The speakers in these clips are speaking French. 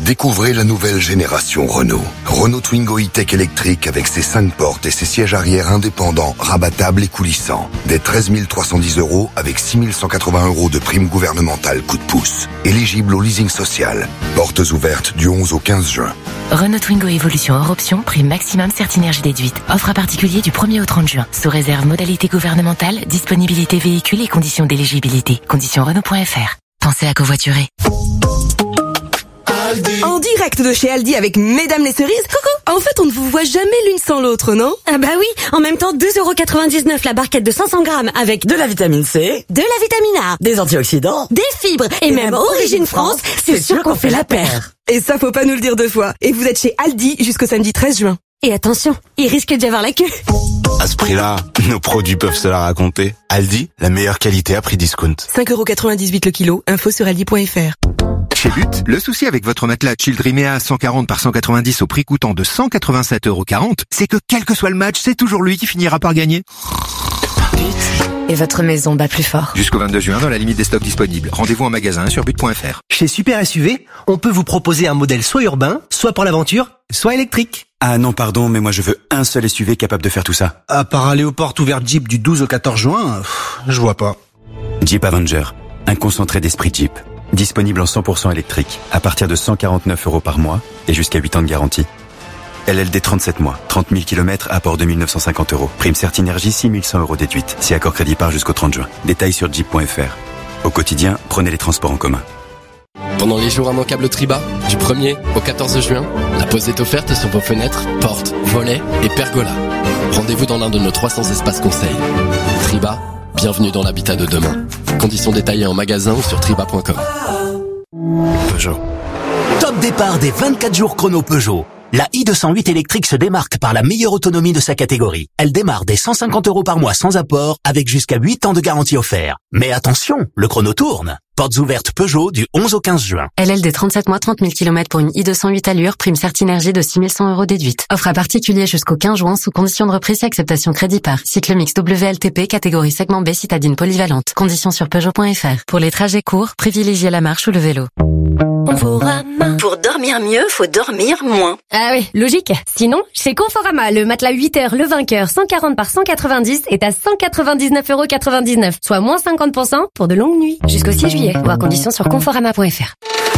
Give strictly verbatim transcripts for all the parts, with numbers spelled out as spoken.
Découvrez la nouvelle génération Renault. Renault Twingo E-Tech électrique avec ses cinq portes et ses sièges arrière indépendants, rabattables et coulissants. Dès treize mille trois cent dix euros avec six mille cent quatre-vingts euros de prime gouvernementale coup de pouce. Éligible au leasing social. Portes ouvertes du onze au quinze juin. Renault Twingo Evolution hors option, prime maximum Certinergie déduite. Offre à particulier du premier au trente juin. Sous réserve modalité gouvernementale, disponibilité véhicule et conditions d'éligibilité. Conditions Renault point F R. Pensez à covoiturer. En direct de chez Aldi avec Mesdames les cerises. Coucou. En fait, on ne vous voit jamais l'une sans l'autre, non? Ah bah oui. En même temps, deux euros quatre-vingt-dix-neuf la barquette de cinq cents grammes avec de la vitamine C, de la vitamine A, des antioxydants, des fibres et, et même, même Origine France. C'est sûr qu'on fait la paire. Et ça, faut pas nous le dire deux fois. Et vous êtes chez Aldi jusqu'au samedi treize juin. Et attention, il risque d'y avoir la queue. À ce prix-là, nos produits peuvent se la raconter. Aldi, la meilleure qualité à prix discount. cinq euros quatre-vingt-dix-huit le kilo. Info sur aldi point F R. Chez But, le souci avec votre matelas Childrimea cent quarante par cent quatre-vingt-dix au prix coûtant de cent quatre-vingt-sept euros quarante, c'est que quel que soit le match, c'est toujours lui qui finira par gagner. Et votre maison bat plus fort. Jusqu'au vingt-deux juin, dans la limite des stocks disponibles. Rendez-vous en magasin sur but point F R. Chez Super S U V, on peut vous proposer un modèle soit urbain, soit pour l'aventure, soit électrique. Ah non, pardon, mais moi je veux un seul S U V capable de faire tout ça. À part aller aux portes ouvertes Jeep du douze au quatorze juin, pff, je vois pas. Jeep Avenger, un concentré d'esprit Jeep. Disponible en cent pour cent électrique, à partir de cent quarante-neuf euros par mois et jusqu'à huit ans de garantie. L L D trente-sept mois, trente mille kilomètres, apport deux mille neuf cent cinquante euros. Prime Certinergie six mille cent euros déduite, si accord crédit part jusqu'au trente juin. Détails sur jeep point F R. Au quotidien, prenez les transports en commun. Pendant les jours immanquables Triba, du premier au quatorze juin, la pause est offerte sur vos fenêtres, portes, volets et pergolas. Rendez-vous dans l'un de nos trois cents espaces conseils. Triba, bienvenue dans l'habitat de demain. Conditions détaillées en magasin ou sur triba point com. Peugeot. Top départ des vingt-quatre jours chrono Peugeot. La i deux cent huit électrique se démarque par la meilleure autonomie de sa catégorie. Elle démarre dès cent cinquante euros par mois sans apport, avec jusqu'à huit ans de garantie offert. Mais attention, le chrono tourne. Portes ouvertes Peugeot du onze au quinze juin. L L D trente-sept mois, trente mille kilomètres pour une i deux cent huit allure, prime Certinergie de six mille cent euros déduite. Offre à particulier jusqu'au quinze juin sous condition de reprise et acceptation crédit par. Cycle mix W L T P, catégorie segment B, citadine polyvalente. Conditions sur Peugeot point F R. Pour les trajets courts, privilégiez la marche ou le vélo. Conforama. Pour dormir mieux, faut dormir moins. Ah oui, logique. Sinon, chez Conforama, le matelas huit heures, le vainqueur, cent quarante par cent quatre-vingt-dix est à cent quatre-vingt-dix-neuf euros quatre-vingt-dix-neuf, soit moins cinquante pour cent pour de longues nuits. Jusqu'au six juillet. Voir conditions sur conforama point F R.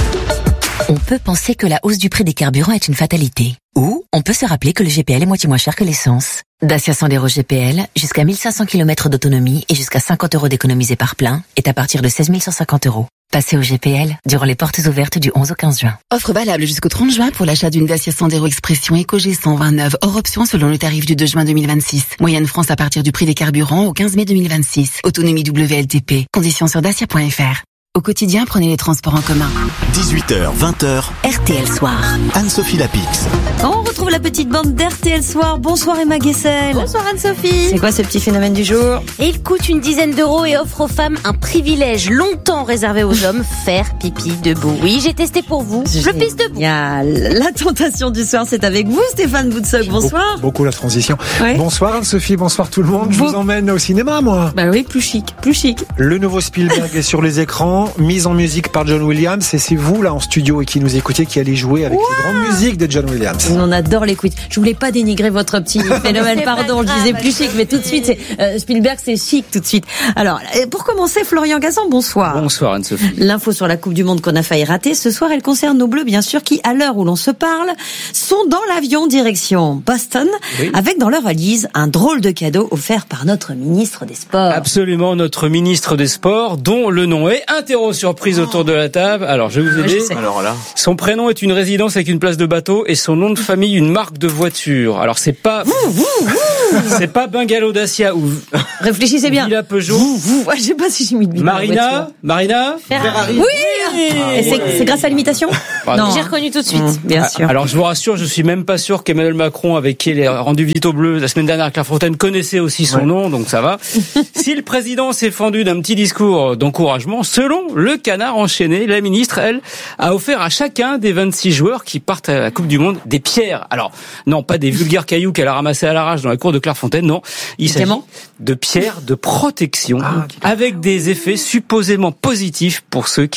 On peut penser que la hausse du prix des carburants est une fatalité. Ou on peut se rappeler que le G P L est moitié moins cher que l'essence. Dacia Sandero G P L, jusqu'à mille cinq cents kilomètres d'autonomie et jusqu'à cinquante euros d'économisés par plein, est à partir de seize mille cent cinquante euros. Passez au G P L durant les portes ouvertes du onze au quinze juin. Offre valable jusqu'au trente juin pour l'achat d'une Dacia Sandero Expression EcoG cent vingt-neuf, hors option selon le tarif du deux juin deux mille vingt-six. Moyenne France à partir du prix des carburants au quinze mai deux mille vingt-six. Autonomie W L T P. Conditions sur dacia point F R. Au quotidien, prenez les transports en commun. dix-huit heures, vingt heures, R T L Soir. Anne-Sophie Lapix. On retrouve la petite bande d'R T L Soir. Bonsoir Emma Guessel. Bonsoir Anne-Sophie. C'est quoi ce petit phénomène du jour? Il coûte une dizaine d'euros et offre aux femmes un privilège longtemps réservé aux hommes, faire pipi debout. Oui, j'ai testé pour vous. Je pisse debout. Il y a la tentation du soir, c'est avec vous Stéphane Boutsock. Bonsoir. Beaucoup, beaucoup la transition. Ouais. Bonsoir Anne-Sophie, bonsoir tout le monde. Je vous emmène au cinéma moi. Bah oui, plus chic, plus chic. Le nouveau Spielberg est sur les écrans, mise en musique par John Williams, et c'est vous là en studio et qui nous écoutez qui allez jouer avec wow les grandes musiques de John Williams. On adore les quiz. Je voulais pas dénigrer votre petit phénomène, pardon, je disais plus chic, mais tout de suite, c'est, euh, Spielberg c'est chic tout de suite. Alors, pour commencer, Florian Gazan, bonsoir. Bonsoir Anne-Sophie. L'info sur la Coupe du Monde qu'on a failli rater, ce soir elle concerne nos Bleus bien sûr qui, à l'heure où l'on se parle, sont dans l'avion direction Boston, oui, avec dans leur valise un drôle de cadeau offert par notre ministre des Sports. Absolument, notre ministre des Sports, dont le nom est interro surprise oh. autour de la table. Alors, je vais vous aider. Alors là. Son prénom est une résidence avec une place de bateau et son nom de famille une marque de voiture. Alors, c'est pas, ouh, ouh, ouh. c'est pas Bungalow Dacia ou réfléchissez bien. Villa Peugeot. Ouh, ouh. Ouais, je sais pas si j'ai mis de Marina, Marina, Ferrari. Oui. Et c'est, c'est grâce à l'imitation? Non. J'ai reconnu tout de suite. Mmh, bien sûr. Alors, je vous rassure, je suis même pas sûr qu'Emmanuel Macron, avec qui il a rendu visite aux Bleus la semaine dernière à Clairefontaine, connaissait aussi son ouais. nom, donc ça va. Si le président s'est fendu d'un petit discours d'encouragement, selon le Canard enchaîné, la ministre, elle, a offert à chacun des vingt-six joueurs qui partent à la Coupe du Monde des pierres. Alors, non, pas des vulgaires cailloux qu'elle a ramassés à l'arrache dans la cour de Clairefontaine, non. Il s'agit de pierres de protection, ah, okay. avec des effets supposément positifs pour ceux qui les portent.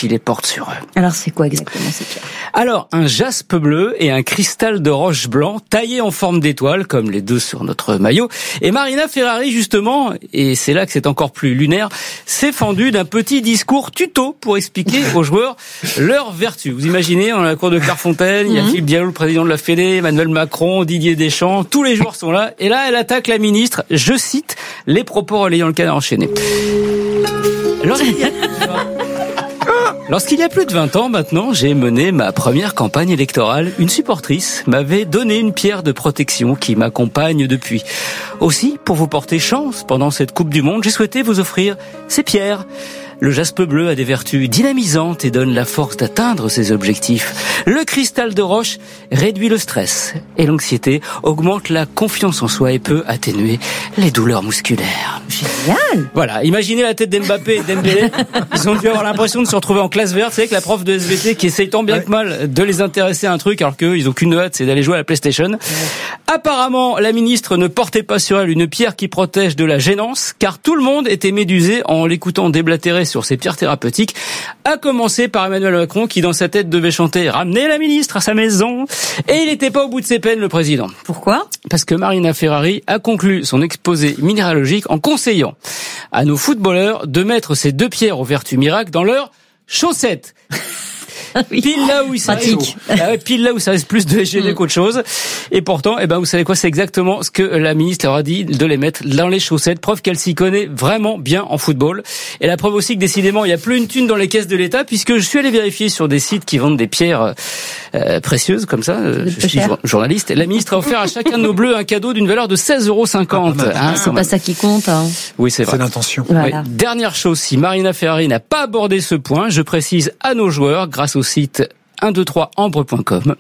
compte sur eux. Alors c'est quoi exactement ces pierres? Alors, un jaspe bleu et un cristal de roche blanc taillé en forme d'étoile, comme les deux sur notre maillot. Et Marina Ferrari, justement, et c'est là que c'est encore plus lunaire, s'est fendue d'un petit discours tuto pour expliquer aux joueurs leurs vertus. Vous imaginez, dans la cour de Clairefontaine, il y a Philippe Diallo, le président de la Fédé, Emmanuel Macron, Didier Deschamps, tous les joueurs sont là. Et là, elle attaque la ministre, je cite, les propos relayant le Canard enchaîné. Lorsqu'il y a... Lorsqu'il y a plus de vingt ans maintenant, j'ai mené ma première campagne électorale. Une supportrice m'avait donné une pierre de protection qui m'accompagne depuis. Aussi, pour vous porter chance pendant cette Coupe du Monde, j'ai souhaité vous offrir ces pierres. Le jaspe bleu a des vertus dynamisantes et donne la force d'atteindre ses objectifs. Le cristal de roche réduit le stress et l'anxiété, augmente la confiance en soi et peut atténuer les douleurs musculaires. Génial! Voilà, imaginez la tête d'Mbappé et Dembélé. Ils ont dû avoir l'impression de se retrouver en classe verte. C'est avec la prof de S V T qui essaye tant bien que mal de les intéresser à un truc alors qu'eux, ils ont qu'une hâte, c'est d'aller jouer à la PlayStation. Ouais. Apparemment, la ministre ne portait pas sur elle une pierre qui protège de la gênance, car tout le monde était médusé en l'écoutant déblatérer sur ses pierres thérapeutiques, à commencer par Emmanuel Macron qui dans sa tête devait chanter « Ramenez la ministre à sa maison ». Et il n'était pas au bout de ses peines, le président. Pourquoi ? Parce que Marina Ferrari a conclu son exposé minéralogique en conseillant à nos footballeurs de mettre ces deux pierres aux vertus miracles dans leurs chaussettes. Oui. Pile là où il ça reste, ah, pile là où ça reste plus de gêner mmh. qu'autre chose. Et pourtant, eh ben, vous savez quoi, c'est exactement ce que la ministre leur a dit de les mettre dans les chaussettes. Preuve qu'elle s'y connaît vraiment bien en football. Et la preuve aussi que décidément, il n'y a plus une thune dans les caisses de l'État, puisque je suis allé vérifier sur des sites qui vendent des pierres euh, précieuses, comme ça. Euh, je suis cher. journaliste. La ministre a offert à chacun de nos bleus un cadeau d'une valeur de seize euros cinquante. Ah, hein, c'est pas ça qui compte, hein. Oui, c'est vrai. C'est l'intention. Voilà. Oui. Dernière chose, si Marina Ferrari n'a pas abordé ce point, je précise à nos joueurs, grâce au site un deux trois ambre point com.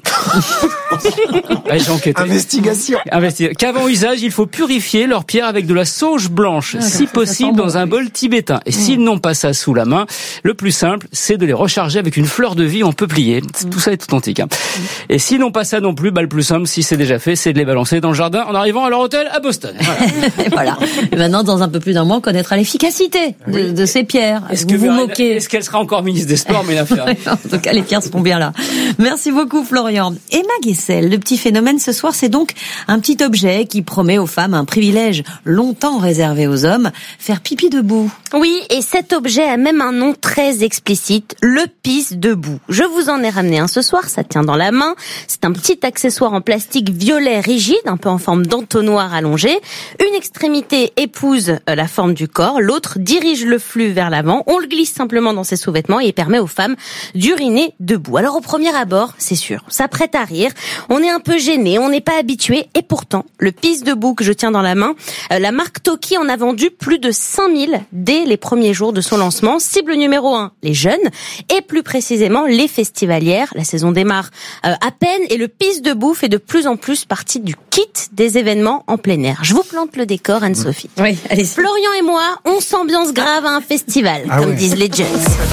Ouais, j'ai enquêté. Investigation. Investi- Qu'avant usage, il faut purifier leurs pierres avec de la sauge blanche, ah, si possible dans un bol tibétain. Et mmh. s'ils n'ont pas ça sous la main, le plus simple, c'est de les recharger avec une fleur de vie en peuplier. Mmh. Tout ça est authentique. Hein. Mmh. Et s'ils n'ont pas ça non plus, bah, le plus simple, si c'est déjà fait, c'est de les balancer dans le jardin en arrivant à leur hôtel à Boston. Voilà. Et voilà. Et maintenant, dans un peu plus d'un mois, on connaîtra l'efficacité de, oui. de ces pierres. Est-ce vous que vous Marina, moquez Est-ce qu'elle sera encore ministre des Sports, mais l'affaire. En tout cas, les pierres seront bien là. Merci beaucoup, Florian. Emma Guessel, le petit phénomène ce soir, c'est donc un petit objet qui promet aux femmes un privilège longtemps réservé aux hommes, faire pipi debout. Oui, et cet objet a même un nom très explicite, le pisse debout. Je vous en ai ramené un ce soir, ça tient dans la main. C'est un petit accessoire en plastique violet rigide, un peu en forme d'entonnoir allongé. Une extrémité épouse la forme du corps, l'autre dirige le flux vers l'avant. On le glisse simplement dans ses sous-vêtements et il permet aux femmes d'uriner debout. Alors au premier abord, c'est sûr, ça prête à rire. On est un peu gêné, on n'est pas habitué, et pourtant, le pisse debout que je tiens dans la main, euh, la marque Toki en a vendu plus de cinq mille dès les premiers jours de son lancement. Cible numéro un, les jeunes, et plus précisément les festivalières. La saison démarre euh, à peine, et le pisse debout fait de plus en plus partie du kit des événements en plein air. Je vous plante le décor, Anne-Sophie. Oui, allez. Florian et moi, on s'ambiance grave à un festival, ah comme ouais. disent les jeunes.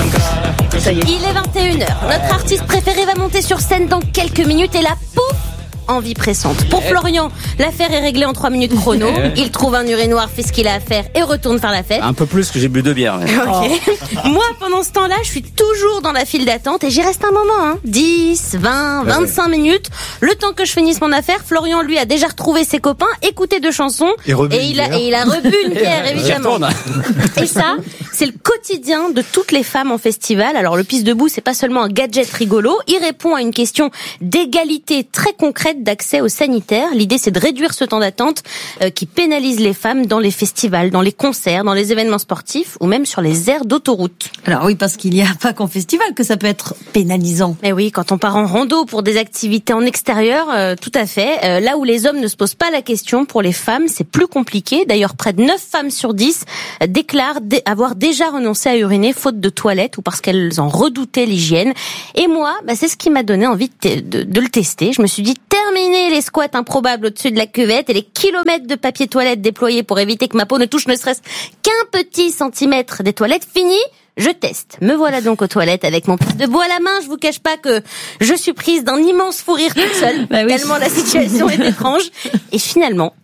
Ça y est. Il est vingt et une heures. Notre artiste préféré va monter sur scène dans quelques minutes, et là, pouf, envie pressante. Pour Florian, l'affaire est réglée en trois minutes chrono. Il trouve un urinoir, fait ce qu'il a à faire et retourne faire la fête. Un peu plus que j'ai bu deux bières. Ouais. Okay. Oh. Moi, pendant ce temps-là, je suis toujours dans la file d'attente et j'y reste un moment, hein. dix, vingt, vingt-cinq ouais. minutes. Le temps que je finisse mon affaire, Florian, lui, a déjà retrouvé ses copains, écouté deux chansons et, et, il, a, et il a rebu une bière, évidemment. Et ça, c'est le quotidien de toutes les femmes en festival. Alors, le pisse debout, c'est pas seulement un gadget rigolo. Il répond à une question d'égalité très concrète d'accès aux sanitaires. L'idée, c'est de réduire ce temps d'attente euh, qui pénalise les femmes dans les festivals, dans les concerts, dans les événements sportifs ou même sur les aires d'autoroute. Alors oui, parce qu'il n'y a pas qu'en festival que ça peut être pénalisant. Mais oui, quand on part en rando pour des activités en extérieur, euh, tout à fait. Euh, là où les hommes ne se posent pas la question, pour les femmes, c'est plus compliqué. D'ailleurs, près de neuf femmes sur dix euh, déclarent d- avoir déjà renoncé à uriner faute de toilettes ou parce qu'elles en redoutaient l'hygiène. Et moi, bah, c'est ce qui m'a donné envie de, t- de, de le tester. Je me suis dit, terminer les squats improbables au-dessus de la cuvette et les kilomètres de papier toilette déployés pour éviter que ma peau ne touche ne serait-ce qu'un petit centimètre des toilettes. Fini, je teste. Me voilà donc aux toilettes avec mon pisse debout à la main. Je vous cache pas que je suis prise d'un immense fou rire toute seule, bah oui. Tellement la situation est étrange. Et finalement,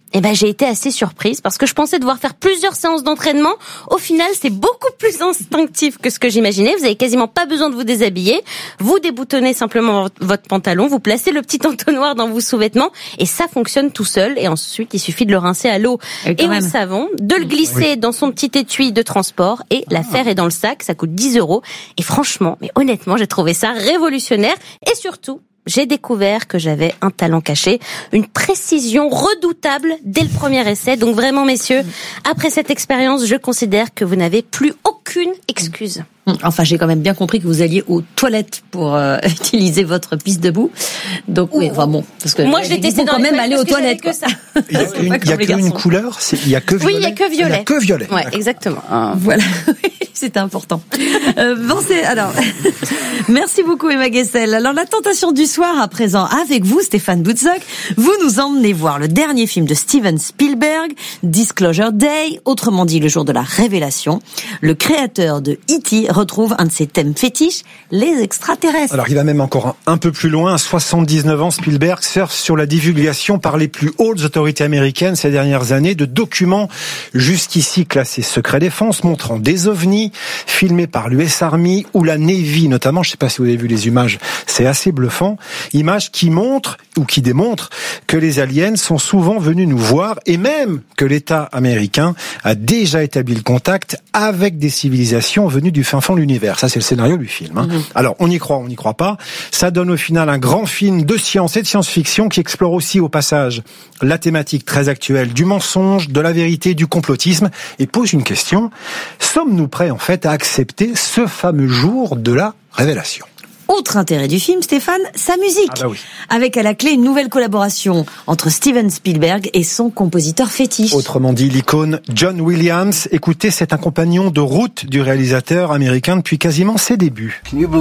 Eh ben, j'ai été assez surprise parce que je pensais devoir faire plusieurs séances d'entraînement. Au final, c'est beaucoup plus instinctif que ce que j'imaginais. Vous avez quasiment pas besoin de vous déshabiller. Vous déboutonnez simplement votre pantalon, vous placez le petit entonnoir dans vos sous-vêtements et ça fonctionne tout seul. Et ensuite, il suffit de le rincer à l'eau et, et au savon, de le glisser oui. dans son petit étui de transport et ah. l'affaire est dans le sac. Ça coûte dix euros. Et franchement, mais honnêtement, j'ai trouvé ça révolutionnaire et surtout, j'ai découvert que j'avais un talent caché, une précision redoutable dès le premier essai. Donc vraiment, messieurs, après cette expérience, je considère que vous n'avez plus aucune excuse. Enfin, j'ai quand même bien compris que vous alliez aux toilettes pour euh, utiliser votre piste debout. Donc oui, enfin bon, parce que moi je l'ai testé quand même aller aux toilettes. Que ça. Il y a qu'une, il y a qu'une couleur, c'est, il y a que violet. Oui, il y a que violet. Il y a que violet. Ouais, exactement. Ah. Voilà, c'était important. Euh, bon, c'est alors. Merci beaucoup Emma Guessel. Alors la tentation du soir à présent avec vous, Stéphane Boutzock. Vous nous emmenez voir le dernier film de Steven Spielberg, Disclosure Day, autrement dit le jour de la révélation. Le créateur de E T retrouve un de ses thèmes fétiches, les extraterrestres. Alors il va même encore un, un peu plus loin. À soixante-dix-neuf ans, Spielberg surfe sur la divulgation par les plus hautes autorités américaines ces dernières années de documents jusqu'ici classés secret défense, montrant des ovnis filmés par l'U S Army ou la Navy notamment. Je ne sais pas si vous avez vu les images, c'est assez bluffant. Images qui montrent ou qui démontrent que les aliens sont souvent venus nous voir et même que l'État américain a déjà établi le contact avec des civilisations venues du fin fond de l'univers. Ça, c'est le scénario du film. Hein. Mmh. Alors, on y croit, on n'y croit pas. Ça donne au final un grand film de science et de science-fiction qui explore aussi au passage la thématique très actuelle du mensonge, de la vérité, du complotisme et pose une question. Sommes-nous prêts en fait à accepter ce fameux jour de la révélation ? Autre intérêt du film, Stéphane, sa musique. Ah bah oui. Avec à la clé une nouvelle collaboration entre Steven Spielberg et son compositeur fétiche. Autrement dit, l'icône John Williams. Écoutez, c'est un compagnon de route du réalisateur américain depuis quasiment ses débuts.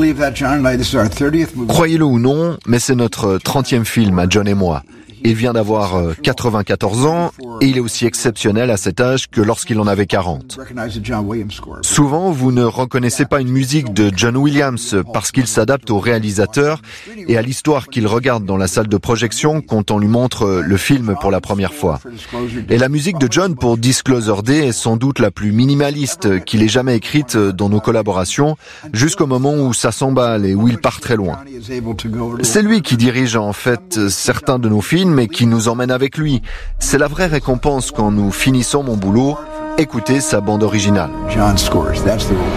Croyez-le ou non, mais c'est notre trentième film à John et moi. Il vient d'avoir quatre-vingt-quatorze ans et il est aussi exceptionnel à cet âge que lorsqu'il en avait quarante. Souvent, vous ne reconnaissez pas une musique de John Williams parce qu'il s'adapte au réalisateur et à l'histoire qu'il regarde dans la salle de projection quand on lui montre le film pour la première fois. Et la musique de John pour Disclosure Day est sans doute la plus minimaliste qu'il ait jamais écrite dans nos collaborations, jusqu'au moment où ça s'emballe et où il part très loin. C'est lui qui dirige en fait certains de nos films mais qui nous emmène avec lui. C'est la vraie récompense quand nous finissons mon boulot. Écoutez sa bande originale. John scores, that's the reward.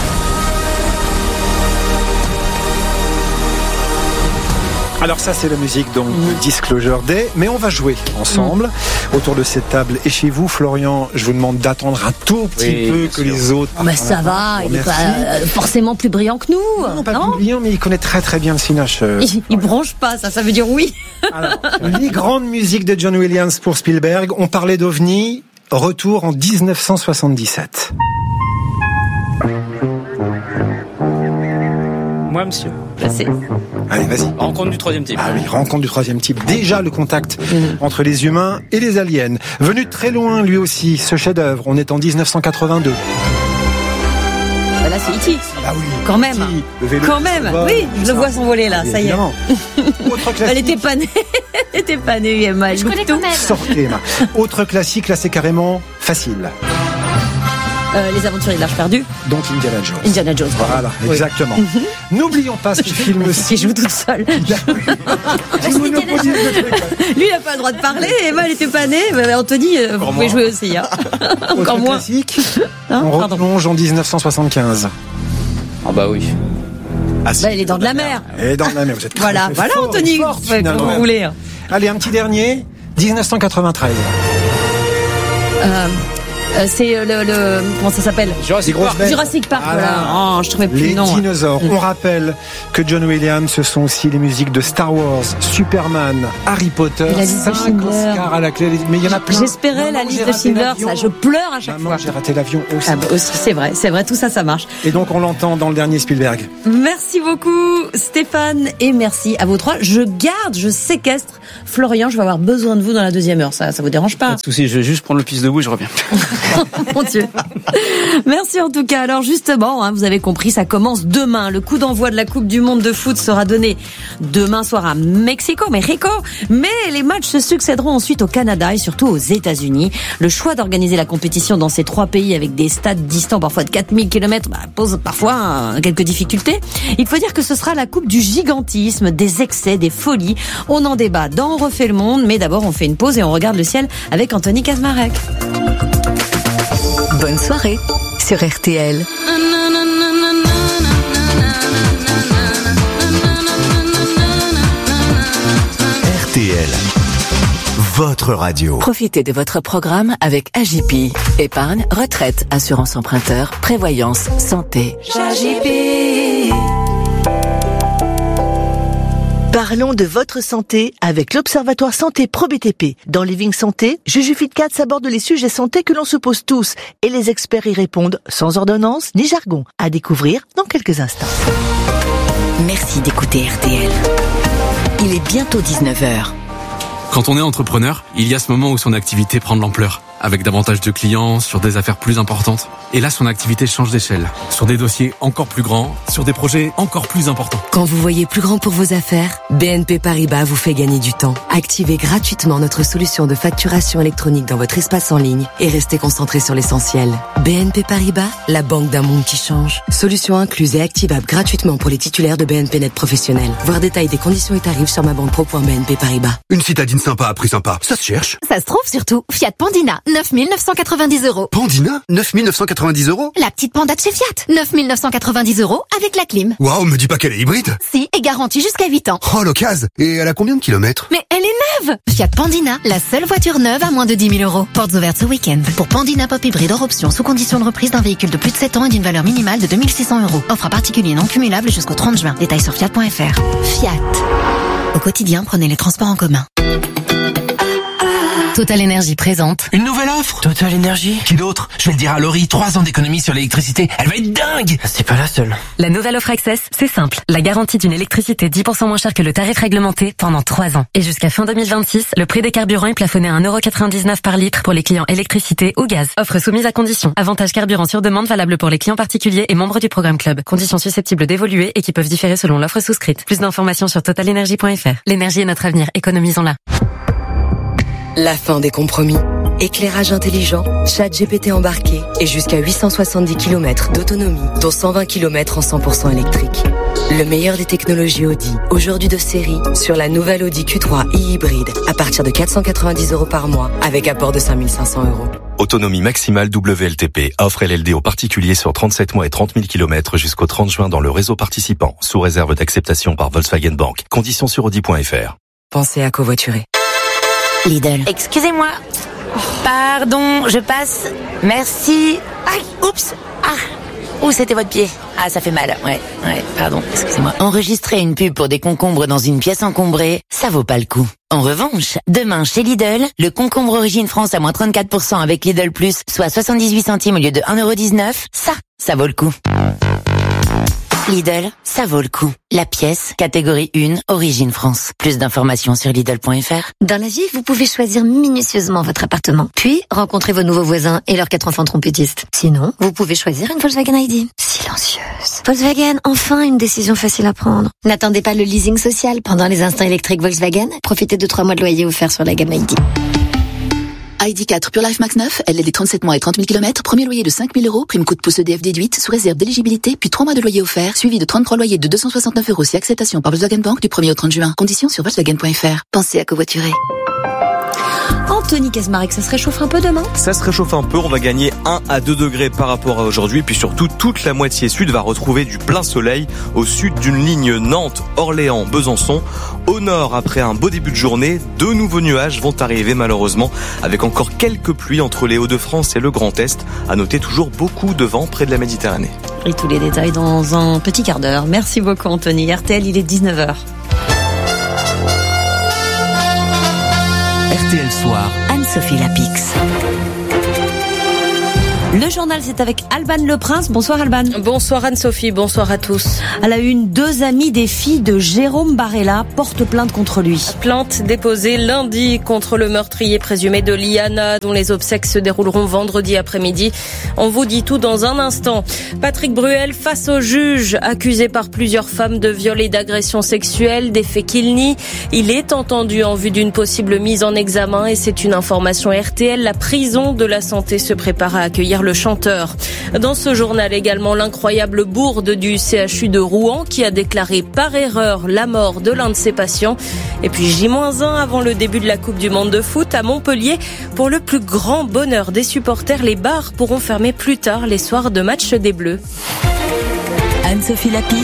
Alors ça, c'est la musique donc de Disclosure Day, mais on va jouer ensemble mmh. autour de cette table. Et chez vous, Florian, je vous demande d'attendre un tout petit oui, peu que sûr. les autres. Oh, mais ça va, il n'est pas euh, forcément plus brillant que nous. Non, pas non plus brillant, mais il connaît très très bien le Cinoche. Euh, il, il bronche pas, ça, ça veut dire oui. Alors, les grandes musiques de John Williams pour Spielberg. On parlait d'OVNI. Retour en dix-neuf cent soixante-dix-sept. Moi, monsieur. Passez. Allez, vas-y. Rencontre du troisième type. Ah oui, rencontre du troisième type. Déjà le contact mmh. entre les humains et les aliens. Venu de très loin, lui aussi, ce chef-d'œuvre. On est en dix-neuf cent quatre-vingt-deux. Bah là, c'est E T. Ah oui. Quand même. Quand même. Oui, je le vois s'envoler là. Ça y est. Autre classique. Elle était pas née. Elle était pas née, Emma. Je connais quand même. Sortez, Emma. Autre classique, là, c'est carrément facile. Euh, les aventuriers de l'Arche perdue. Donc Indiana Jones. Indiana Jones. Voilà, oui. Exactement. Mm-hmm. N'oublions pas ce film-ci. Qui joue toute seule. Lui, il n'a pas le droit de parler. Emma, elle n'était pas née. Anthony, vous pouvez jouer aussi. Hein. Encore moins. Classique. Hein, on replonge en dix-neuf cent soixante-quinze. Ah bah oui. Ah, bah, elle est dans de la mer. Elle est dans de la mer. Vous êtes très, voilà, très voilà, fort, Anthony. Forte, vous voulez. Allez, un petit dernier. dix-neuf cent quatre-vingt-treize. Euh... Euh, c'est le, le comment ça s'appelle Jurassic Park. Jurassic Park. Ah, voilà. Oh, je trouvais plus les le nom. Les dinosaures. On rappelle que John Williams, ce sont aussi les musiques de Star Wars, Superman, Harry Potter. La liste de Schindler. Oscar à la clé. Mais il y en a plein. J'espérais la liste de Schindler. Ça, je pleure à chaque Maman, fois. J'ai raté l'avion aussi. Ah bah aussi, c'est vrai, c'est vrai. Tout ça, ça marche. Et donc on l'entend dans le dernier Spielberg. Merci beaucoup, Stéphane, et merci à vous trois. Je garde, je séquestre Florian. Je vais avoir besoin de vous dans la deuxième heure. Ça, ça vous dérange pas? Pas de souci. Je vais juste prendre le piste debout et je reviens. Mon Dieu. Merci en tout cas. Alors justement, hein, vous avez compris, ça commence demain. Le coup d'envoi de la Coupe du Monde de foot sera donné demain soir à Mexico, Mexico. Mais les matchs se succéderont ensuite au Canada et surtout aux États-Unis. Le choix d'organiser la compétition dans ces trois pays avec des stades distants parfois de quatre mille kilomètres bah, pose parfois hein, quelques difficultés. Il faut dire que ce sera la coupe du gigantisme, des excès, des folies. On en débat dans On refait le monde, mais d'abord on fait une pause et on regarde le ciel avec Anthony Kazmarek. Bonne soirée sur R T L. R T L, votre radio. Profitez de votre programme avec A J P. Épargne, retraite, assurance emprunteur, prévoyance, santé. A J P. Parlons de votre santé avec l'Observatoire Santé Pro B T P. Dans Living Santé, Juju Fitcat aborde les sujets santé que l'on se pose tous et les experts y répondent sans ordonnance ni jargon. À découvrir dans quelques instants. Merci d'écouter R T L. Il est bientôt dix-neuf heures. Quand on est entrepreneur, il y a ce moment où son activité prend de l'ampleur, avec davantage de clients, sur des affaires plus importantes. Et là, son activité change d'échelle, sur des dossiers encore plus grands, sur des projets encore plus importants. Quand vous voyez plus grand pour vos affaires, B N P Paribas vous fait gagner du temps. Activez gratuitement notre solution de facturation électronique dans votre espace en ligne et restez concentré sur l'essentiel. B N P Paribas, la banque d'un monde qui change. Solution incluse et activable gratuitement pour les titulaires de B N P Net professionnels. Voir détail des conditions et tarifs sur ma banque pro point b n p paribas. Une citadine sympa à prix sympa, ça se cherche. Ça se trouve surtout. Fiat Pandina, neuf mille neuf cent quatre-vingt-dix euros. Pandina, neuf mille neuf cent quatre-vingt-dix euros. La petite Panda de chez Fiat, neuf mille neuf cent quatre-vingt-dix euros avec la clim. Waouh, me dis pas qu'elle est hybride. Si, et garantie jusqu'à huit ans. Oh, l'occasion. Et elle a combien de kilomètres? Mais elle est neuve. Fiat Pandina, la seule voiture neuve à moins de dix mille euros. Portes ouvertes ce week-end. Pour Pandina Pop hybride hors option, sous condition de reprise d'un véhicule de plus de sept ans et d'une valeur minimale de deux mille six cents euros. Offre à particulier non cumulable jusqu'au trente juin. Détails sur fiat point f r. Fiat. Au quotidien, prenez les transports en commun. Total Énergie présente une nouvelle offre. Total Énergie. Qui d'autre? Je vais le dire à Laurie, trois ans d'économie sur l'électricité. Elle va être dingue. C'est pas la seule. La nouvelle offre Access, c'est simple. La garantie d'une électricité dix pour cent moins chère que le tarif réglementé pendant trois ans. Et jusqu'à fin deux mille vingt-six, le prix des carburants est plafonné à un euro quatre-vingt-dix-neuf par litre pour les clients électricité ou gaz. Offre soumise à conditions. Avantage carburant sur demande valable pour les clients particuliers et membres du programme Club. Conditions susceptibles d'évoluer et qui peuvent différer selon l'offre souscrite. Plus d'informations sur total énergie point f r. L'énergie est notre avenir. Économisons-la. La fin des compromis. Éclairage intelligent, ChatGPT embarqué et jusqu'à huit cent soixante-dix kilomètres d'autonomie, dont cent vingt kilomètres en cent pour cent électrique. Le meilleur des technologies Audi, aujourd'hui de série, sur la nouvelle Audi Q trois e-hybride, à partir de quatre cent quatre-vingt-dix euros par mois, avec apport de cinq mille cinq cents euros. Autonomie maximale W L T P. Offre L L D aux particuliers sur trente-sept mois et trente mille kilomètres jusqu'au trente juin dans le réseau participant, sous réserve d'acceptation par Volkswagen Bank. Conditions sur audi point f r. Pensez à covoiturer. Lidl. Excusez-moi. Pardon, je passe. Merci. Aïe, oups. Ah. Où c'était votre pied? Ah, ça fait mal. Ouais, ouais, pardon, excusez-moi. Enregistrer une pub pour des concombres dans une pièce encombrée, ça vaut pas le coup. En revanche, demain chez Lidl, le concombre Origine France à moins trente-quatre pour cent avec Lidl Plus, soit soixante-dix-huit centimes au lieu de un euro dix-neuf, ça, ça vaut le coup. Lidl, ça vaut le coup. La pièce, catégorie un, Origine France. Plus d'informations sur Lidl point f r. Dans la vie, vous pouvez choisir minutieusement votre appartement, puis rencontrer vos nouveaux voisins et leurs quatre enfants trompettistes. Sinon, vous pouvez choisir une Volkswagen I D. Silencieuse. Volkswagen, enfin une décision facile à prendre. N'attendez pas le leasing social pendant les instants électriques Volkswagen. Profitez de trois mois de loyer offerts sur la gamme I D. I D quatre Pure Life Max neuf, L L D trente-sept mois et trente mille kilomètres, premier loyer de cinq mille euros, prime coup de pouce E D F déduite, sous réserve d'éligibilité, puis trois mois de loyer offert, suivi de trente-trois loyers de deux cent soixante-neuf euros si acceptation par Volkswagen Bank du premier au trente juin. Conditions sur Volkswagen point f r. Pensez à covoiturer. Anthony Kazmarek, ça se réchauffe un peu demain? Ça se réchauffe un peu, on va gagner un à deux degrés par rapport à aujourd'hui, puis surtout toute la moitié sud va retrouver du plein soleil au sud d'une ligne Nantes, Orléans, Besançon. Au nord, après un beau début de journée, deux nouveaux nuages vont arriver malheureusement, avec encore quelques pluies entre les Hauts-de-France et le Grand Est. À noter toujours beaucoup de vent près de la Méditerranée. Et tous les détails dans un petit quart d'heure. Merci beaucoup Anthony. R T L, il est dix-neuf heures. R T L Soir. Anne-Sophie Lapix. Le journal, c'est avec Alban Le Prince. Bonsoir Alban. Bonsoir Anne-Sophie, bonsoir à tous. À la une, deux amis des filles de Jérôme Barella portent plainte contre lui. Plainte déposée lundi contre le meurtrier présumé de Liana, dont les obsèques se dérouleront vendredi après-midi. On vous dit tout dans un instant. Patrick Bruel face au juge, accusé par plusieurs femmes de viol et d'agression sexuelle, des faits qu'il nie. Il est entendu en vue d'une possible mise en examen et c'est une information R T L. La prison de la santé se prépare à accueillir le chanteur. Dans ce journal également, l'incroyable bourde du C H U de Rouen qui a déclaré par erreur la mort de l'un de ses patients. Et puis J un avant le début de la Coupe du Monde de foot à Montpellier. Pour le plus grand bonheur des supporters, les bars pourront fermer plus tard les soirs de match des Bleus. Anne-Sophie Lapix.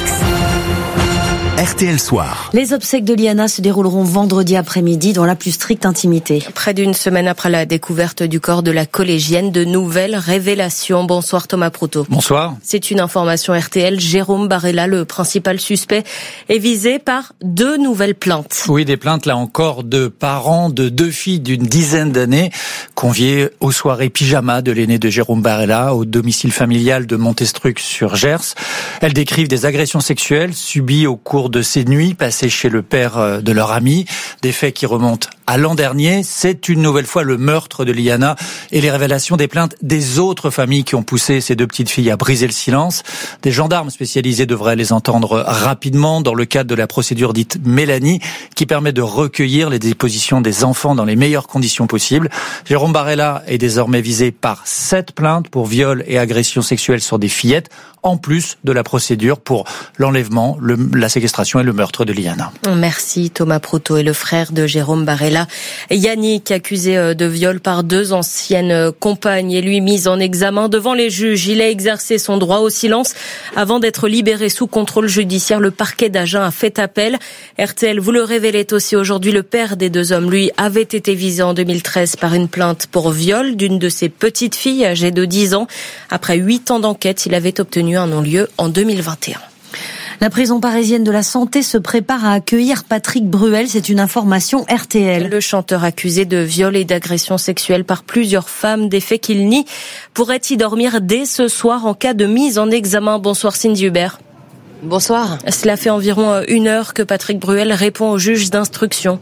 R T L Soir. Les obsèques de Liana se dérouleront vendredi après-midi dans la plus stricte intimité. Près d'une semaine après la découverte du corps de la collégienne, de nouvelles révélations. Bonsoir Thomas Proutot. Bonsoir. C'est une information R T L. Jérôme Barella, le principal suspect, est visé par deux nouvelles plaintes. Oui, des plaintes là encore de parents de deux filles d'une dizaine d'années conviées aux soirées pyjama de l'aîné de Jérôme Barella au domicile familial de Montestruc sur Gers. Elles décrivent des agressions sexuelles subies au cours de ces nuits passées chez le père de leur amie, des faits qui remontent à l'an dernier. C'est une nouvelle fois le meurtre de Liana et les révélations des plaintes des autres familles qui ont poussé ces deux petites filles à briser le silence. Des gendarmes spécialisés devraient les entendre rapidement dans le cadre de la procédure dite Mélanie, qui permet de recueillir les dépositions des enfants dans les meilleures conditions possibles. Jérôme Barella est désormais visé par sept plaintes pour viol et agression sexuelle sur des fillettes, en plus de la procédure pour l'enlèvement, le, la séquestration et le meurtre de Liana. Merci Thomas Proutot. Et le frère de Jérôme Barella, Yannick, accusé de viol par deux anciennes compagnes, est lui mis en examen devant les juges. Il a exercé son droit au silence avant d'être libéré sous contrôle judiciaire. Le parquet d'Agen a fait appel. R T L vous le révélait aussi aujourd'hui. Le père des deux hommes, lui, avait été visé en deux mille treize par une plainte pour viol d'une de ses petites filles âgée de dix ans. Après huit ans d'enquête, il avait obtenu un non-lieu en deux mille vingt et un. La prison parisienne de la Santé se prépare à accueillir Patrick Bruel. C'est une information R T L. Le chanteur accusé de viol et d'agression sexuelle par plusieurs femmes, des faits qu'il nie, pourrait y dormir dès ce soir en cas de mise en examen. Bonsoir Cindy Hubert. Bonsoir. Cela fait environ une heure que Patrick Bruel répond au juge d'instruction.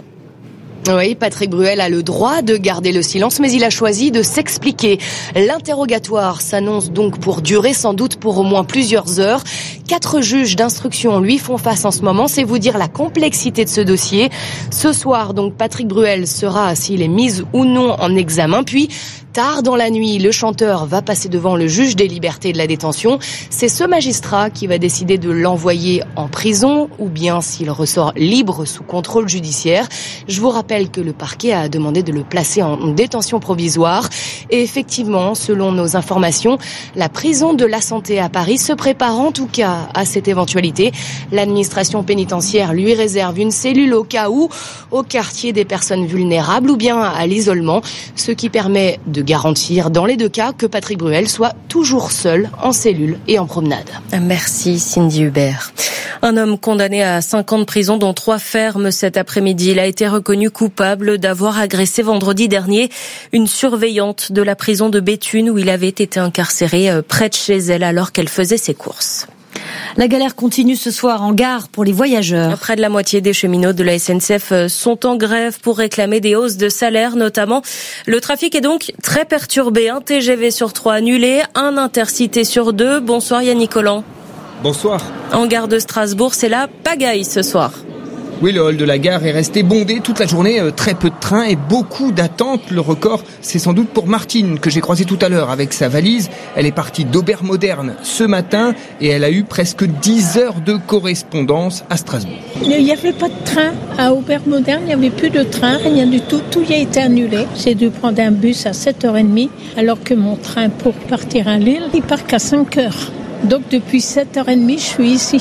Oui, Patrick Bruel a le droit de garder le silence, mais il a choisi de s'expliquer. L'interrogatoire s'annonce donc pour durer sans doute pour au moins plusieurs heures. Quatre juges d'instruction lui font face en ce moment, c'est vous dire la complexité de ce dossier. Ce soir, donc, Patrick Bruel sera, s'il est mis ou non en examen, puis tard dans la nuit, le chanteur va passer devant le juge des libertés et de la détention. C'est ce magistrat qui va décider de l'envoyer en prison ou bien s'il ressort libre sous contrôle judiciaire. Je vous rappelle que le parquet a demandé de le placer en détention provisoire. Et effectivement, selon nos informations, la prison de la Santé à Paris se prépare en tout cas à cette éventualité. L'administration pénitentiaire lui réserve une cellule au cas où, au quartier des personnes vulnérables ou bien à l'isolement, ce qui permet de garantir dans les deux cas que Patrick Bruel soit toujours seul en cellule et en promenade. Merci Cindy Hubert. Un homme condamné à cinq ans de prison dont trois fermes cet après-midi. Il a été reconnu coupable d'avoir agressé vendredi dernier une surveillante de la prison de Béthune où il avait été incarcéré près de chez elle alors qu'elle faisait ses courses. La galère continue ce soir en gare pour les voyageurs. Près de la moitié des cheminots de la S N C F sont en grève pour réclamer des hausses de salaire notamment. Le trafic est donc très perturbé. Un T G V sur trois annulé, un intercité sur deux. Bonsoir Yannick Collant. Bonsoir. En gare de Strasbourg, c'est la pagaille ce soir. Oui, le hall de la gare est resté bondé toute la journée, très peu de trains et beaucoup d'attentes. Le record, c'est sans doute pour Martine, que j'ai croisée tout à l'heure avec sa valise. Elle est partie d'Aubert-Moderne ce matin et elle a eu presque dix heures de correspondance à Strasbourg. Il n'y avait pas de train à Aubert-Moderne, il n'y avait plus de train, rien du tout, tout y a été annulé. J'ai dû prendre un bus à sept heures trente alors que mon train pour partir à Lille, il part qu'à cinq heures. Donc depuis sept heures trente, je suis ici.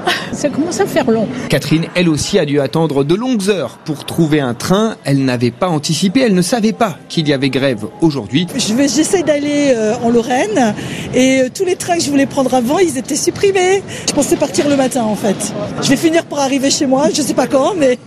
Ça commence à faire long. Catherine, elle aussi, a dû attendre de longues heures pour trouver un train. Elle n'avait pas anticipé, elle ne savait pas qu'il y avait grève aujourd'hui. Je vais, j'essaie d'aller euh, en Lorraine et euh, tous les trains que je voulais prendre avant, ils étaient supprimés. Je pensais partir le matin en fait. Je vais finir par arriver chez moi, je sais pas quand, mais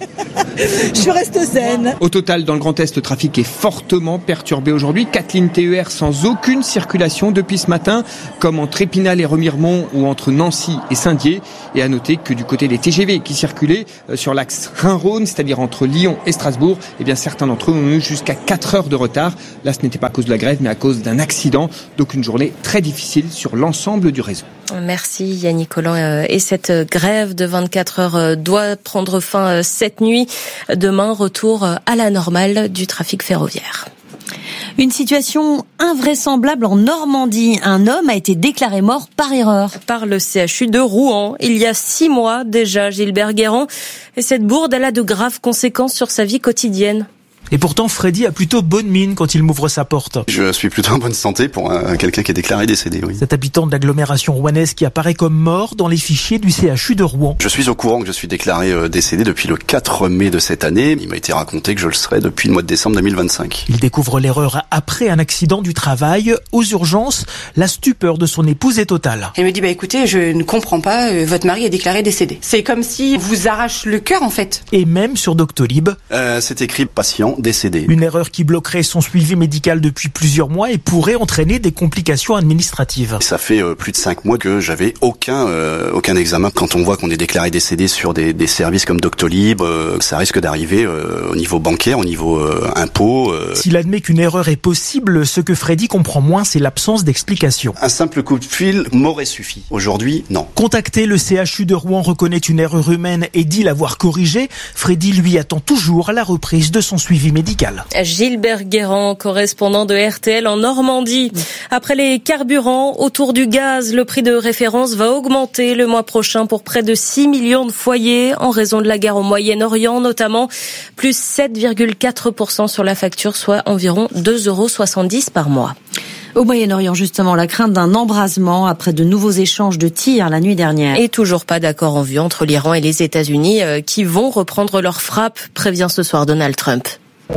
je reste zen. Au total, dans le Grand Est, le trafic est fortement perturbé aujourd'hui. Quatre lignes T E R sans aucune circulation depuis ce matin, comme entre Épinal et Remiremont ou entre Nancy et Saint-Dié. Et à noter que du côté des T G V qui circulaient sur l'axe Rhin-Rhône, c'est-à-dire entre Lyon et Strasbourg, eh bien certains d'entre eux ont eu jusqu'à quatre heures de retard. Là, ce n'était pas à cause de la grève, mais à cause d'un accident. Donc une journée très difficile sur l'ensemble du réseau. Merci Yannick Collant. Et cette grève de vingt-quatre heures doit prendre fin cette nuit. Demain, retour à la normale du trafic ferroviaire. Une situation invraisemblable en Normandie. Un homme a été déclaré mort par erreur. Par le C H U de Rouen. Il y a six mois déjà, Gilbert Guérand. Et cette bourde, elle a de graves conséquences sur sa vie quotidienne. Et pourtant, Freddy a plutôt bonne mine quand il m'ouvre sa porte. Je suis plutôt en bonne santé pour un, quelqu'un qui est déclaré décédé, oui. Cet habitant de l'agglomération rouennaise qui apparaît comme mort dans les fichiers du C H U de Rouen. Je suis au courant que je suis déclaré décédé depuis le quatre mai de cette année. Il m'a été raconté que je le serai depuis le mois de décembre deux mille vingt-cinq. Il découvre l'erreur après un accident du travail. Aux urgences, la stupeur de son épouse est totale. Elle me dit, bah écoutez, je ne comprends pas, euh, votre mari est déclaré décédé. C'est comme si vous arrache le cœur en fait. Et même sur Doctolib. Euh, c'est écrit patient décédé. Une erreur qui bloquerait son suivi médical depuis plusieurs mois et pourrait entraîner des complications administratives. Ça fait euh, plus de cinq mois que j'avais aucun euh, aucun examen. Quand on voit qu'on est déclaré décédé sur des, des services comme Doctolib, euh, ça risque d'arriver euh, au niveau bancaire, au niveau euh, impôt. Euh... S'il admet qu'une erreur est possible, ce que Freddy comprend moins, c'est l'absence d'explication. Un simple coup de fil m'aurait suffi. Aujourd'hui, non. Contacté, le C H U de Rouen reconnaît une erreur humaine et dit l'avoir corrigée. Freddy, lui, attend toujours la reprise de son suivi médical. Gilbert Guérand, correspondant de R T L en Normandie. Après les carburants, autour du gaz, le prix de référence va augmenter le mois prochain pour près de six millions de foyers en raison de la guerre au Moyen-Orient notamment, plus sept virgule quatre pour cent sur la facture, soit environ deux euros soixante-dix par mois. Au Moyen-Orient, justement, la crainte d'un embrasement après de nouveaux échanges de tirs la nuit dernière. Et toujours pas d'accord en vue entre l'Iran et les États-Unis euh, qui vont reprendre leur frappe, prévient ce soir Donald Trump.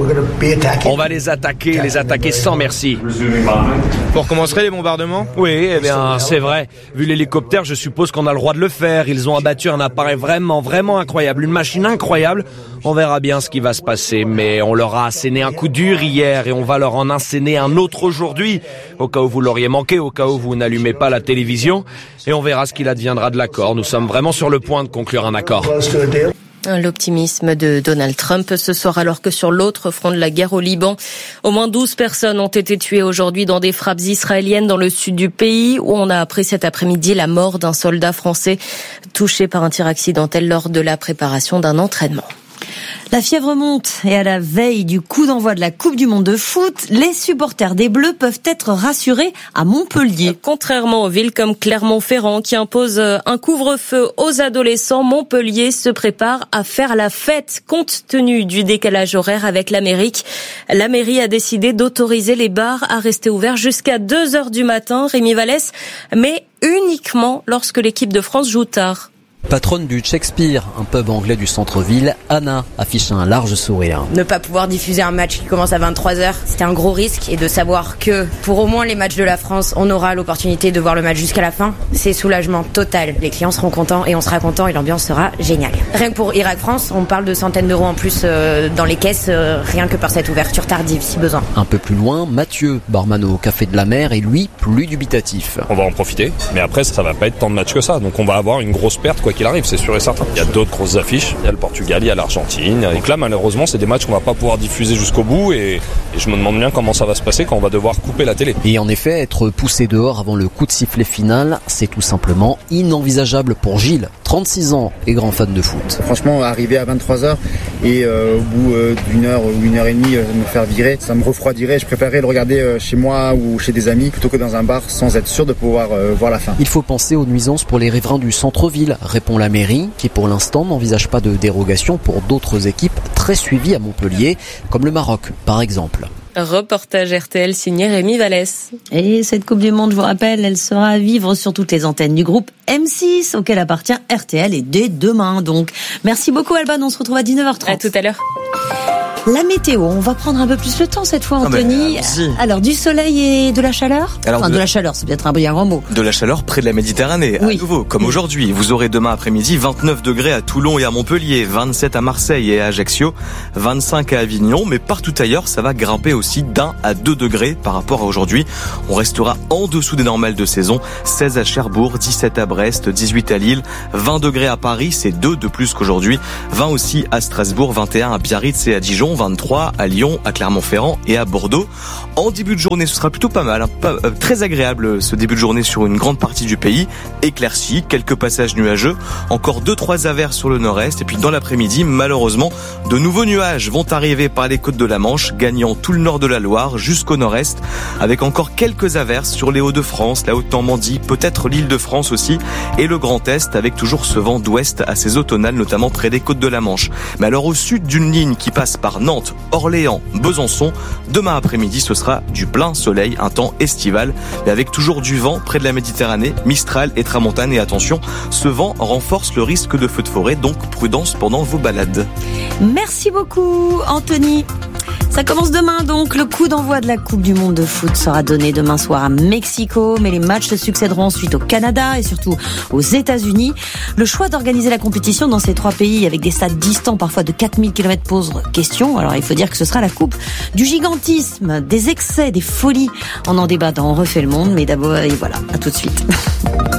On va les attaquer, les attaquer sans merci. Vous recommencerez les bombardements ? Oui, eh bien, c'est vrai. Vu l'hélicoptère, je suppose qu'on a le droit de le faire. Ils ont abattu un appareil vraiment, vraiment incroyable. Une machine incroyable. On verra bien ce qui va se passer. Mais on leur a asséné un coup dur hier et on va leur en asséner un autre aujourd'hui. Au cas où vous l'auriez manqué, au cas où vous n'allumez pas la télévision. Et on verra ce qu'il adviendra de l'accord. Nous sommes vraiment sur le point de conclure un accord. L'optimisme de Donald Trump ce soir, alors que sur l'autre front de la guerre au Liban, au moins douze personnes ont été tuées aujourd'hui dans des frappes israéliennes dans le sud du pays, où on a appris cet après-midi la mort d'un soldat français touché par un tir accidentel lors de la préparation d'un entraînement. La fièvre monte et à la veille du coup d'envoi de la Coupe du Monde de foot, les supporters des Bleus peuvent être rassurés à Montpellier. Contrairement aux villes comme Clermont-Ferrand qui imposent un couvre-feu aux adolescents, Montpellier se prépare à faire la fête compte tenu du décalage horaire avec l'Amérique. La mairie a décidé d'autoriser les bars à rester ouverts jusqu'à deux heures du matin, Rémi Vallès, mais uniquement lorsque l'équipe de France joue tard. Patronne du Shakespeare, un pub anglais du centre-ville, Anna affiche un large sourire. Ne pas pouvoir diffuser un match qui commence à vingt-trois heures, c'était un gros risque. Et de savoir que pour au moins les matchs de la France, on aura l'opportunité de voir le match jusqu'à la fin, c'est soulagement total. Les clients seront contents et on sera content et l'ambiance sera géniale. Rien que pour Irak-France, on parle de centaines d'euros en plus euh, dans les caisses, euh, rien que par cette ouverture tardive si besoin. Un peu plus loin, Mathieu, barman au Café de la Mer, est lui plus dubitatif. On va en profiter, mais après ça va pas être tant de matchs que ça, donc on va avoir une grosse perte quoi qu'il arrive, c'est sûr et certain. Il y a d'autres grosses affiches, il y a le Portugal, il y a l'Argentine, et que là malheureusement c'est des matchs qu'on va pas pouvoir diffuser jusqu'au bout et, et je me demande bien comment ça va se passer quand on va devoir couper la télé. Et en effet, être poussé dehors avant le coup de sifflet final, c'est tout simplement inenvisageable pour Gilles, trente-six ans et grand fan de foot. Franchement, arriver à vingt-trois heures et euh, au bout euh, d'une heure ou une heure et demie euh, me faire virer, ça me refroidirait. Je préférerais le regarder euh, chez moi ou chez des amis plutôt que dans un bar sans être sûr de pouvoir euh, voir la fin. Il faut penser aux nuisances pour les riverains du centre-ville, répond la mairie, qui pour l'instant n'envisage pas de dérogation pour d'autres équipes très suivies à Montpellier, comme le Maroc par exemple. Reportage R T L signé Rémi Vallès. Et cette Coupe du Monde, je vous rappelle, elle sera à vivre sur toutes les antennes du groupe M six, auquel appartient R T L, et dès demain, donc. Merci beaucoup, Alban. On se retrouve à dix-neuf heures trente. À tout à l'heure. La météo, on va prendre un peu plus le temps cette fois, Anthony. Ah ben, alors, du soleil et de la chaleur. Alors, enfin, de... de la chaleur, c'est peut-être un bien grand mot. De la chaleur près de la Méditerranée, oui. À nouveau, comme aujourd'hui. Vous aurez demain après-midi vingt-neuf degrés à Toulon et à Montpellier, vingt-sept à Marseille et à Ajaccio, vingt-cinq à Avignon, mais partout ailleurs, ça va grimper aussi d'un à deux degrés par rapport à aujourd'hui. On restera en dessous des normales de saison, seize à Cherbourg, dix-sept à Brest, dix-huit à Lille, vingt degrés à Paris, c'est deux de plus qu'aujourd'hui, vingt aussi à Strasbourg, vingt et un à Biarritz et à Dijon, vingt-trois à Lyon, à Clermont-Ferrand et à Bordeaux. En début de journée, ce sera plutôt pas mal, hein, pas, euh, très agréable ce début de journée sur une grande partie du pays, éclairci, quelques passages nuageux, encore deux trois averses sur le nord-est, et puis dans l'après-midi, malheureusement, de nouveaux nuages vont arriver par les côtes de la Manche, gagnant tout le nord de la Loire jusqu'au nord-est, avec encore quelques averses sur les Hauts-de-France, la Haute-Normandie, peut-être l'Île-de-France aussi, et le Grand Est, avec toujours ce vent d'ouest assez automnal, notamment près des côtes de la Manche. Mais alors au sud d'une ligne qui passe par Nantes, Orléans, Besançon, demain après-midi ce sera du plein soleil, un temps estival, mais avec toujours du vent près de la Méditerranée, Mistral et Tramontane, et attention, ce vent renforce le risque de feux de forêt, donc prudence pendant vos balades. Merci beaucoup Anthony. Ça commence demain donc, le coup d'envoi de la Coupe du Monde de foot sera donné demain soir à Mexico, mais les matchs se succéderont ensuite au Canada et surtout aux États-Unis. Le choix d'organiser la compétition dans ces trois pays avec des stades distants parfois de quatre mille kilomètres pose question. Alors il faut dire que ce sera la coupe du gigantisme, des excès, des folies. On en débat dans On refait le monde, mais d'abord, et voilà, à tout de suite.